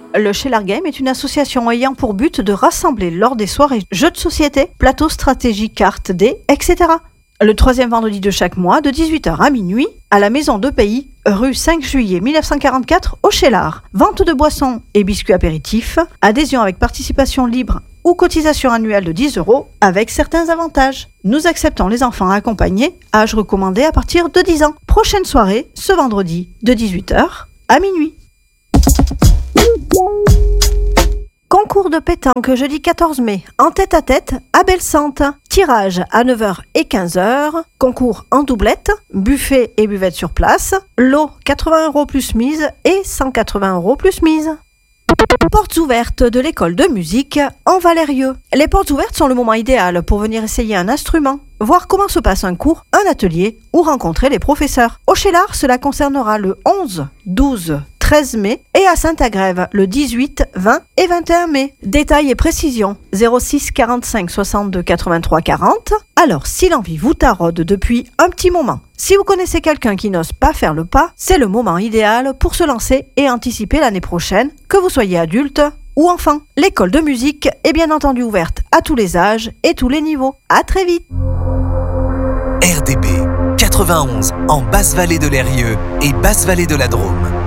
Le Chelar Game est une association ayant pour but de rassembler lors des soirées jeux de société, plateaux stratégiques, cartes, dés, etc. Le troisième vendredi de chaque mois, de 18h à minuit, à la Maison de Pays, rue 5 juillet 1944, au Chelar. Vente de boissons et biscuits apéritifs, adhésion avec participation libre ou cotisation annuelle de 10 € avec certains avantages. Nous acceptons les enfants accompagnés, âge recommandé à partir de 10 ans. Prochaine soirée, ce vendredi, de 18h à minuit. Concours de pétanque jeudi 14 mai, en tête-à-tête à Bellesainte. Tirage à 9h et 15h. Concours en doublette, buffet et buvette sur place. Lot 80 € plus mise et 180 € plus mise. Portes ouvertes de l'école de musique en Valérieux. Les portes ouvertes sont le moment idéal pour venir essayer un instrument, voir comment se passe un cours, un atelier ou rencontrer les professeurs. Au Chelar, cela concernera le 11, 12, 13 mai et à Saint-Agrève le 18, 20 et 21 mai. Détails et précisions 06 45 62 83 40. Alors, si l'envie vous taraude depuis un petit moment, si vous connaissez quelqu'un qui n'ose pas faire le pas, c'est le moment idéal pour se lancer et anticiper l'année prochaine, que vous soyez adulte ou enfant. L'école de musique est bien entendu ouverte à tous les âges et tous les niveaux. À très vite. RDB 91 en Basse-Vallée de l'Eyrieux et Basse-Vallée de la Drôme.